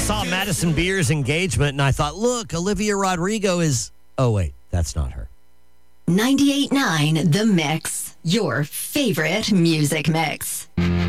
saw Madison Beer's engagement, and I thought, look, Olivia Rodrigo is... Oh, wait, that's not her. 98.9 The Mix, your favorite music mix.